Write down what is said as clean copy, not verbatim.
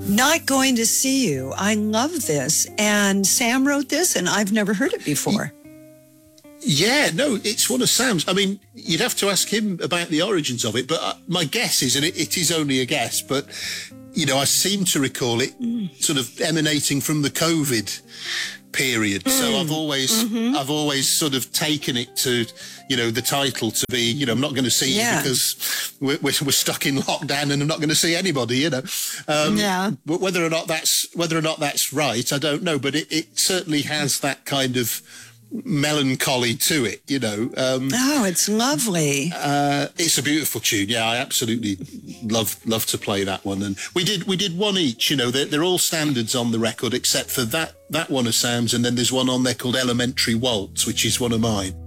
Not Going to See You. I love this. And Sam wrote this, and I've never heard it before. Yeah, no, it's one of Sam's. I mean, you'd have to ask him about the origins of it, but my guess is, and it is only a guess, but, you know, I seem to recall it sort of emanating from the COVID period. So I've always sort of taken it to, you know, the title to be, you know, I'm not going to see you because we're stuck in lockdown and I'm not going to see anybody, you know. But whether or not that's right, I don't know. But it certainly has that kind of melancholy to it, you know. It's lovely. It's a beautiful tune. Yeah, I absolutely love to play that one. And we did one each, you know. They're all standards on the record except for that one of Sam's, and then there's one on there called Elementary Waltz, which is one of mine.